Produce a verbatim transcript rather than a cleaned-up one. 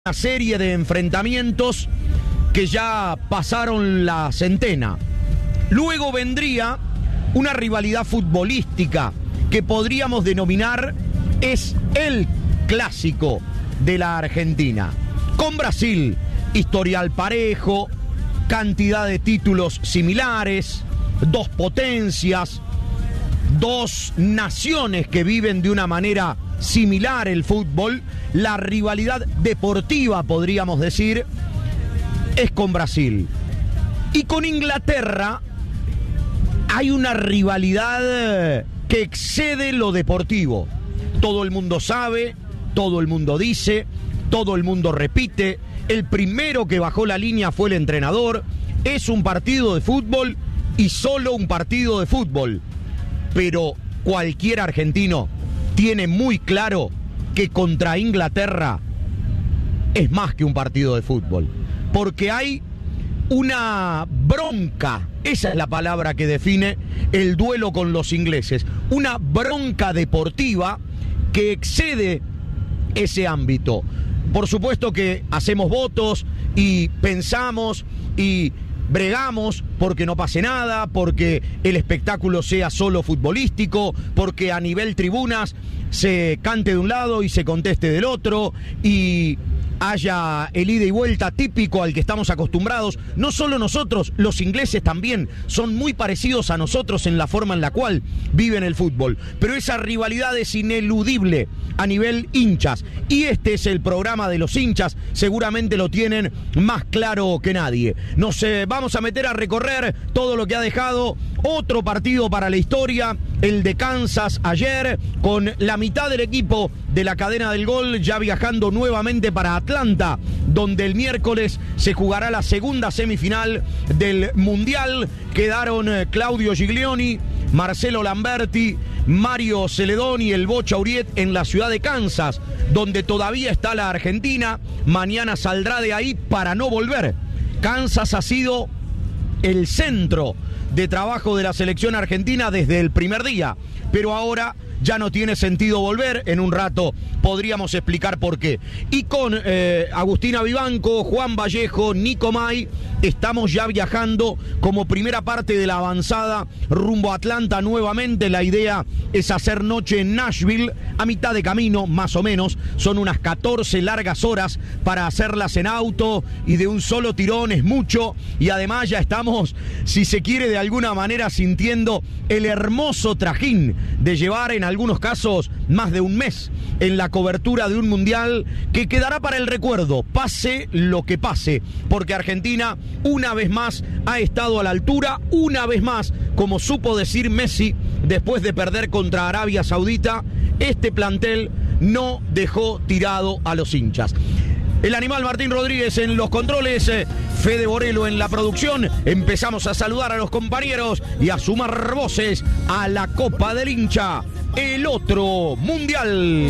Una serie de enfrentamientos que ya pasaron la centena. Luego vendría una rivalidad futbolística que podríamos denominar es el clásico de la Argentina. Con Brasil, historial parejo, cantidad de títulos similares, dos potencias, dos naciones que viven de una manera similar el fútbol. La rivalidad deportiva, podríamos decir, es con Brasil. Y con Inglaterra hay una rivalidad que excede lo deportivo. Todo el mundo sabe, todo el mundo dice, todo el mundo repite. El primero que bajó la línea fue el entrenador. Es un partido de fútbol y solo un partido de fútbol. Pero cualquier argentino tiene muy claro que contra Inglaterra es más que un partido de fútbol, porque hay una bronca, esa es la palabra que define el duelo con los ingleses, una bronca deportiva que excede ese ámbito. Por supuesto que hacemos votos y pensamos y bregamos porque no pase nada, porque el espectáculo sea solo futbolístico, porque a nivel tribunas se cante de un lado y se conteste del otro y haya el ida y vuelta típico al que estamos acostumbrados. No solo nosotros, los ingleses también son muy parecidos a nosotros en la forma en la cual viven el fútbol. Pero esa rivalidad es ineludible a nivel hinchas. Y este es el programa de los hinchas, seguramente lo tienen más claro que nadie. Nos eh, vamos a meter a recorrer todo lo que ha dejado otro partido para la historia, el de Kansas ayer, con la mitad del equipo de la cadena del gol ya viajando nuevamente para Atlanta, donde el miércoles se jugará la segunda semifinal del Mundial. Quedaron Claudio Giglioni, Marcelo Lamberti, Mario Celedón y el Bocha Uriet en la ciudad de Kansas, donde todavía está la Argentina. Mañana saldrá de ahí para no volver. Kansas ha sido el centro de trabajo de la selección argentina desde el primer día, pero ahora ya no tiene sentido volver. En un rato podríamos explicar por qué. Y con eh, Agustina Vivanco, Juan Vallejo, Nico May, estamos ya viajando como primera parte de la avanzada rumbo a Atlanta nuevamente. La idea es hacer noche en Nashville, a mitad de camino más o menos. Son unas catorce largas horas para hacerlas en auto y de un solo tirón es mucho. Y además ya estamos, si se quiere, de alguna manera sintiendo el hermoso trajín de llevar en algunos casos más de un mes en la cobertura de un mundial que quedará para el recuerdo, pase lo que pase, porque Argentina una vez más ha estado a la altura, una vez más, como supo decir Messi después de perder contra Arabia Saudita, este plantel no dejó tirado a los hinchas. El animal Martín Rodríguez en los controles, eh, Fede Borelo en la producción. Empezamos a saludar a los compañeros y a sumar voces a la Copa del Hincha, el otro mundial.